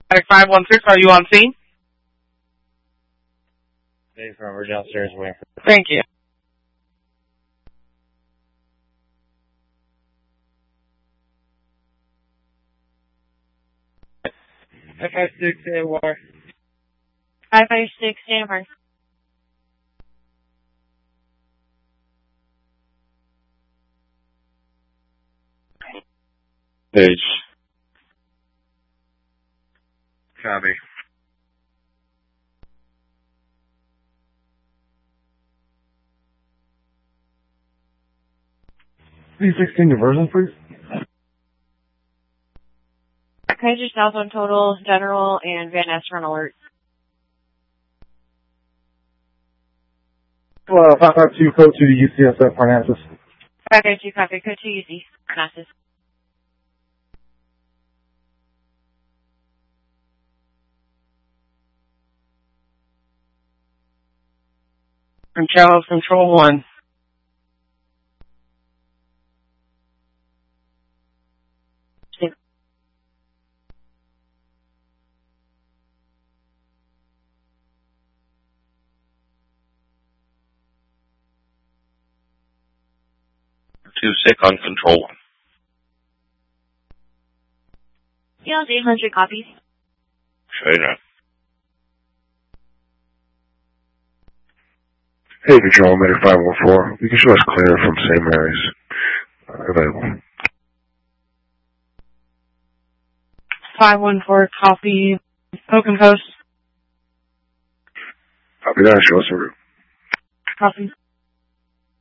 516, are you on scene? Dave, we're downstairs waiting for... Thank you. F56 AWR. 556, Stanford. Page. Copy. P16 diversion, please. Page yourself on total, general, and Van Ness run alert. 552, code to the UCSF Parnassus. 552, copy. Code 2 UC. Parnassus. And channel control 1. Too sick on control 1. Yeah, 800 copies. China. Hey, Control, Mater 514. You can show us clear from St. Mary's. Available. 514, copy. Open post. Copy that. Show us a route. Copy.